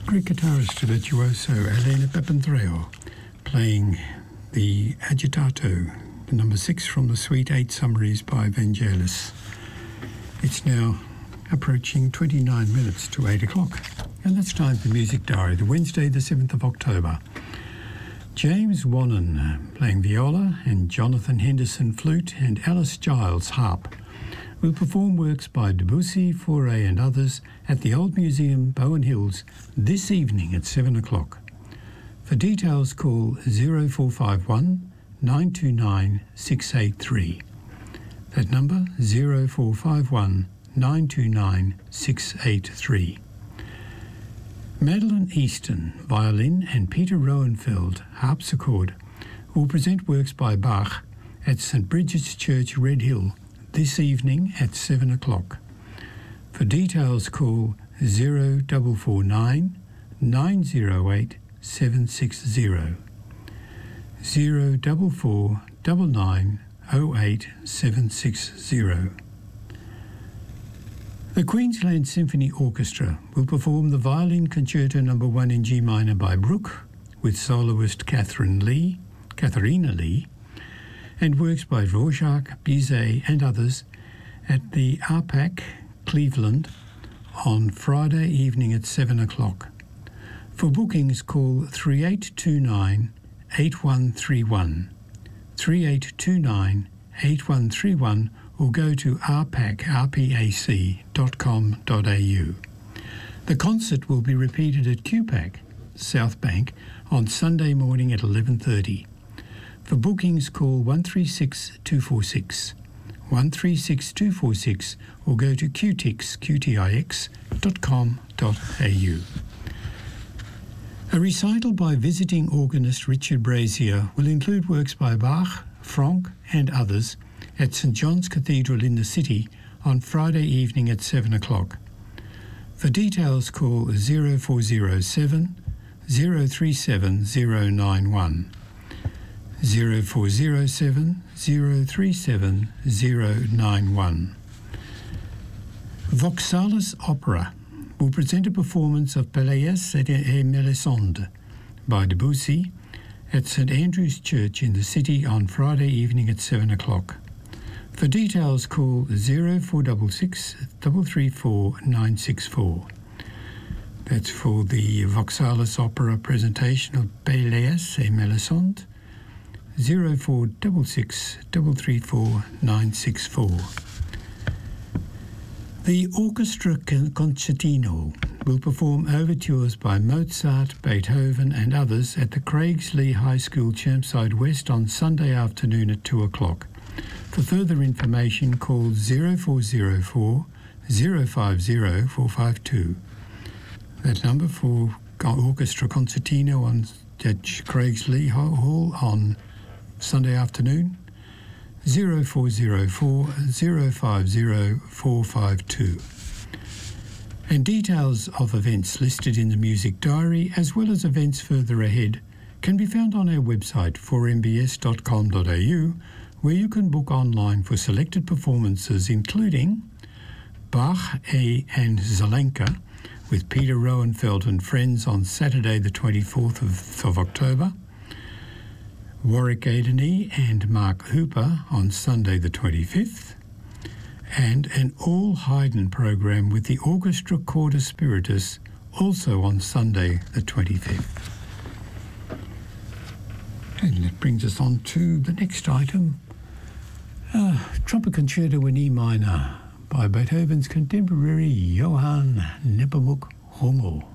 Greek guitarist virtuoso Elena Papandreou playing the Agitato, the number 6 from the Suite 8 Summaries by Vangelis. It's now approaching 29 minutes to 8 o'clock, and that's time for Music Diary, the Wednesday, the 7th of October. James Wannon playing viola and Jonathan Henderson flute and Alice Giles harp will perform works by Debussy, Fauré and others at the Old Museum, Bowen Hills, this evening at 7 o'clock. For details, call 0451 929 683. That number, 0451 929 683. Madeline Easton, violin, and Peter Roenfeld, harpsichord, will present works by Bach at St. Bridget's Church, Red Hill, this evening at 7 o'clock. For details, call 0449 908 760. 0449 08 760. The Queensland Symphony Orchestra will perform the Violin Concerto No. 1 in G minor by Bruch with soloist Katharina Lee, and works by Dvorak, Bizet and others at the ARPAC, Cleveland, on Friday evening at 7 o'clock. For bookings, call 3829 8131, 3829 8131, or go to rpac.com.au. The concert will be repeated at QPAC, South Bank, on Sunday morning at 11:30. For bookings, call 136246, 136246, or go to qtix.com.au. A recital by visiting organist Richard Brazier will include works by Bach, Franck and others at St. John's Cathedral in the City on Friday evening at 7 o'clock. For details, call 0407 037 091. 0407 037 091. Voxalis Opera will present a performance of Pelléas et Mélisande by Debussy at St. Andrew's Church in the City on Friday evening at 7 o'clock. For details, call 0466 334 964. That's for the Voxalis Opera presentation of Pelléas et Mélisande, 0466 334 964. The Orchestra Concertino will perform overtures by Mozart, Beethoven and others at the Craigsley High School, Chermside West on Sunday afternoon at 2 o'clock. For further information, call 0404 050 452. That number for Orchestra Concertino at Craigsley Hall on Sunday afternoon, 0404 050 452. And details of events listed in the Music Diary, as well as events further ahead, can be found on our website 4mbs.com.au, where you can book online for selected performances including Bach and Zelenka with Peter Roenfeld and friends on Saturday the 24th of October, Warwick Adeney and Mark Hooper on Sunday the 25th, and an all-Haydn program with the Orchestra Cauda Spiritus also on Sunday the 25th. And that brings us on to the next item, Trumpet Concerto in E minor by Beethoven's contemporary Johann Nepomuk Hummel.